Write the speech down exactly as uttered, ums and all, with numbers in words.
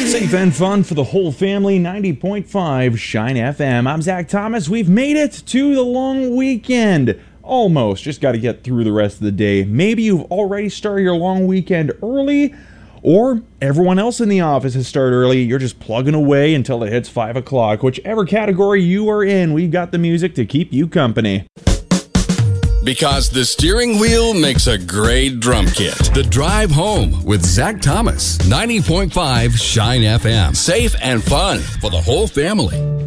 Safe and fun for the whole family, ninety point five Shine F M. I'm Zach Thomas. We've made it to the long weekend. Almost. Just got to get through the rest of the day. Maybe you've already started your long weekend early, or everyone else in the office has started early. You're just plugging away until it hits five o'clock. Whichever category you are in, we've got the music to keep you company. Because the steering wheel makes a great drum kit. The Drive Home with Zach Thomas. ninety point five Shine F M. Safe and fun for the whole family.